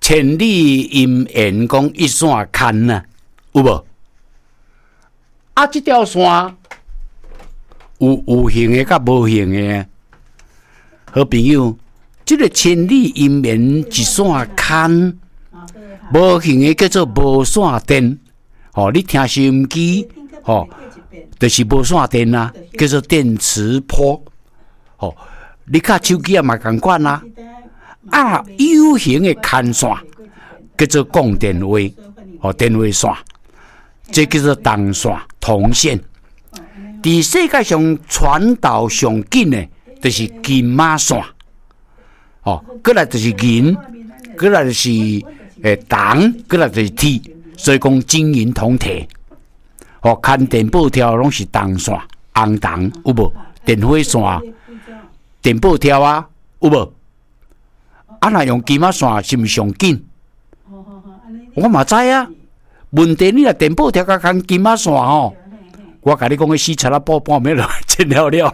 千里姻缘讲一线牵啊，有无？啊，这条线有形的甲无形的。好朋友，这个千里姻缘一线牵，无形的叫做无线电。哦，你听收音机，哦，就是无线电啊，叫做电磁波。哦，你卡手机也嘛同款啊。啊，有形的牵线叫做供电话，哦，电话线，这叫做动线、铜线。在世界上传导上紧的，就是金马线。哦，过来就是银，过来就是铜，过来就是铁，所以讲金银同体。哦，看电报条拢是铜线、红铜，有无？电火线、电报条啊，有无？啊，若用金马线是毋是上紧？我嘛知啊。问题你若电报条甲跟金马线吼，我甲你讲个死柴啦，半暝就真了了。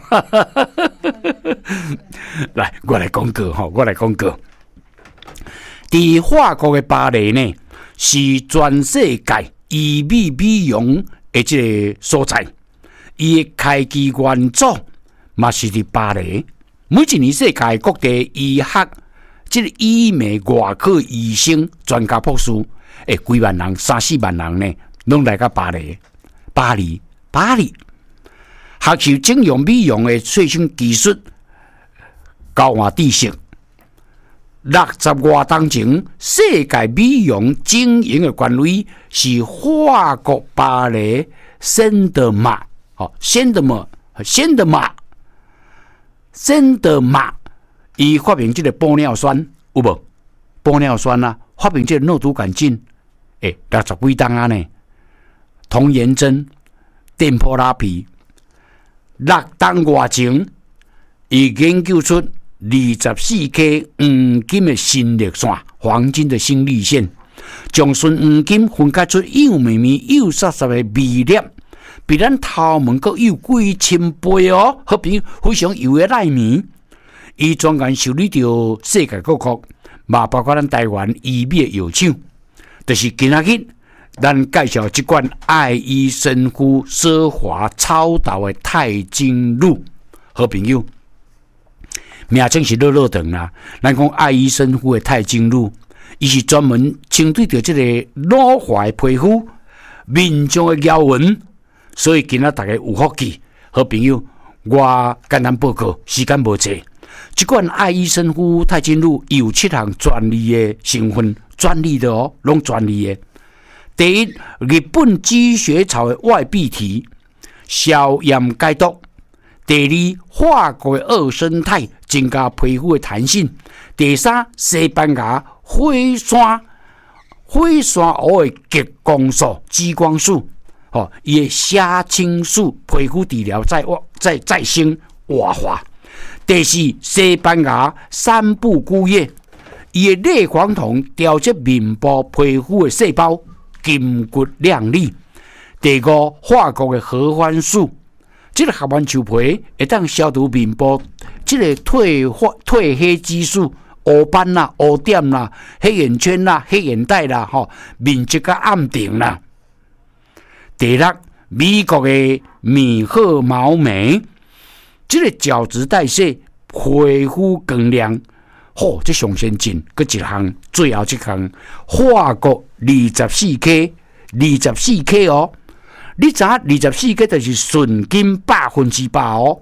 来，我来讲过吼，我来讲过。伫法国的巴黎呢，是全世界医美容的这个所在。伊的开机元祖嘛是伫巴黎。每一年世界各地医学这个医美外科医生专家博士，几万人、3-4万人呢，拢来到巴黎。学习整容美容的最新技术，高换知识。60多年前，世界美容经营的权威是法国巴黎圣德玛，圣德玛，伊发明这个玻尿酸，有无？玻尿酸啊，发明这个肉毒杆菌，60几档啊呢，童颜针、电波拉皮，6档外前，伊研究出24K 黄金的新力线，黄金的新力线，将纯黄金分解出又绵绵又湿湿的微粒，比咱头毛阁又几千倍哦，好比非常油的纳米。伊专门受理到世界各国，嘛包括咱台湾医美的药厂，就是今仔日咱介绍这款爱伊神父奢华超导的钛金露，好朋友，名称是乐长啦。咱讲爱伊神父的钛金露，伊是专门针对着这个老化的皮肤、面上的皱纹，所以今仔大家有福气。好朋友，我简单报告，时间无济。这款爱伊神父钛金露有7项专利的成分，专利的哦，拢专利的。第一，日本积雪草的外壁体消炎解毒；第二，法国的二生态增加皮肤的弹性；第三，西班牙火山湖的极光素、激光素，伊的虾青素皮肤治疗再生活化。第四，西班牙三不菇叶，伊的类黄酮调节面部皮肤的细胞，筋骨亮丽。第五，法国的合欢素，这个合欢树皮会当消除面部这个褪黑激素、黑斑啦、黑点啦、黑眼圈啦、黑眼袋啦，面色较暗定啦。第六，美国的米荷毛酶。这个角质代谢、皮肤光亮，这上先进。搁一项，最后一项，法国24K 哦，你知24K 就是纯金100%哦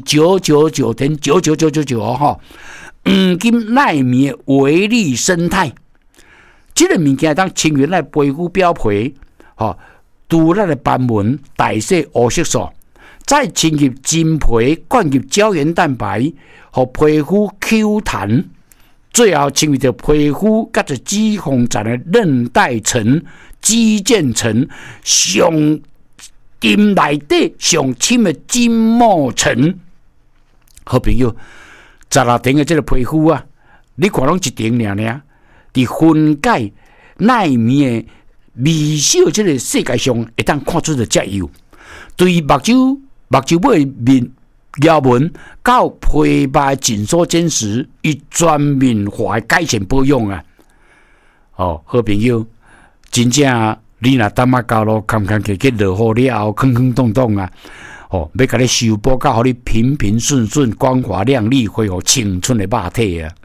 ，999.99999哦，黄金纳米的微粒生态，这个物件当清原来皮肤表皮，除咱的斑纹、代谢黑色素。再侵入真皮，灌入胶原蛋白，和皮肤 Q 弹，最后侵入到皮肤甲着脂肪层的韧带层、肌腱层，上金内底上深的筋膜层。好朋友，16层的这个皮肤啊，你看拢一层尔，伫分解纳米的微小这个世界上，会当看出的遮有，对目睭尾面皱纹到皮肤紧缩间时，伊全面化改善保养啊！ 好朋友，真正你若担啊到咯，坎坎坷坷落雨了后，坑坑洞洞啊，要甲你修补到，互你平平顺顺、光滑亮丽，恢复青春的肉体啊！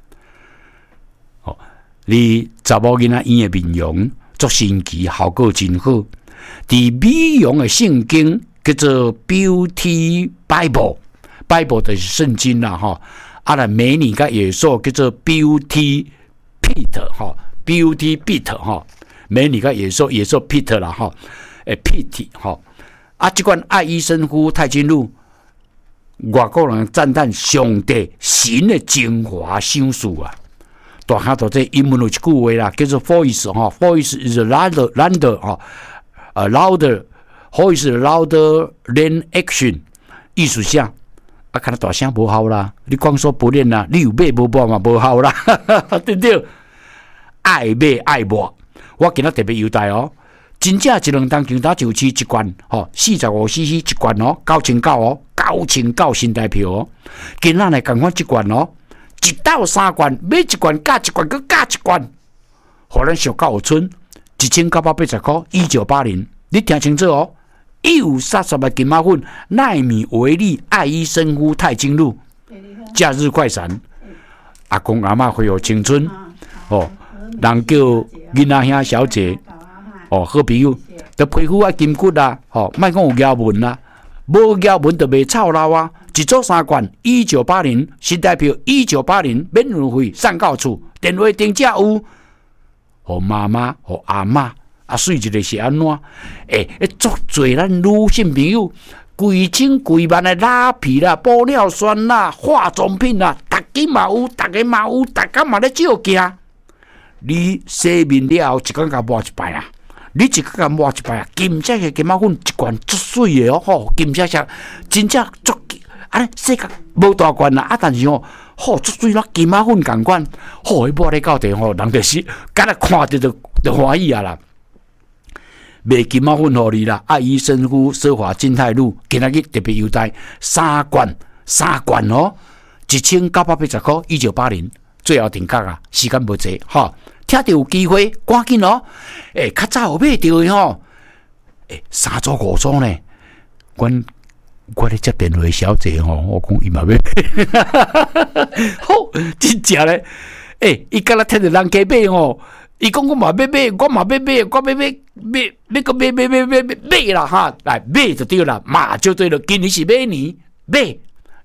你查某囡仔院的面容足神奇，效果真好。伫美容的圣经叫做 Beauty Bible 就是圣经啦吼。来美女甲耶稣叫做 Beauty Pete 吼 ，Beauty Pete 吼，美女甲耶稣Pete 啦吼，Pete 吼。这款爱伊生夫太清露，外国人赞叹上帝神的精华相属啊！大汉都这英文有一句话啦，叫做 voice 哈 ，voice is louder 哈，louder voice louder than action， 意思啥？看大声无效啦，你光说不练啦，你有买无播嘛无效啦，对不对？爱买爱播，我今仔特别优待哦，真正一两当球打就吃一罐吼，45cc 一罐哦，9,900哦，9,900新台票哦，今仔来共款一罐哦。一到3罐，买一罐加一罐，佮加一罐，互咱上到有剩1980块，1980，你听清楚哦！130的金马粉，奈米维力爱伊生夫太精露，假日快闪，阿公阿嬷恢复青春，哦，人叫囡仔兄小姐，哦，好朋友，着皮肤爱金骨啦，哦，莫讲有咬纹啦，无咬纹着袂臭老啊。一组3罐，1980新台票1980免运费送到厝，电话订价有，互妈妈、互阿嬷水一个是安怎？足侪咱女性朋友，规身规万的拉皮啦、玻尿酸啦、化妆品啦，逐家嘛有，逐个嘛有，逐家嘛咧照镜。你洗面了后，一工甲抹一摆啊！你一工甲抹一摆啊！金色的金马粉一罐足水的哦，吼，金色色真正足。世界无大罐啦，但是吼，足水啦，金马粉共款，迄抹咧到地吼，人就是敢若看着就欢喜啊啦。卖金马粉互你啦，爱伊生夫奢华金泰露，今仔日特别优待3罐哦，1980块，1980，最后定价啊，时间无济吼，听到有机会赶紧哦，较早有买到的吼，3组5组呢，我咧接电话小姐吼，我讲伊嘛要，好，真正咧，伊敢若听着人家买吼，伊讲我嘛要买，我嘛要买，我要个买啦哈，来买就对啦，嘛就对了，今年是买年买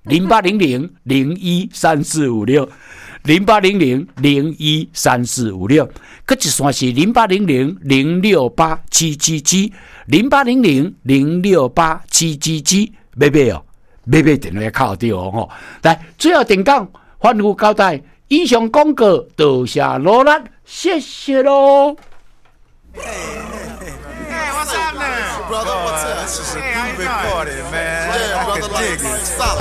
0800013456。0800013456，搁一线是0800068777 0800068777，买哦，买电话靠着哦吼。来，最后定讲，反复交代，以上广告多谢罗兰，谢谢喽。 Hey, what's happening? Brother, what's up? Hey, how you doing? Recording, man. Yeah, I brother, can dig it. Solid.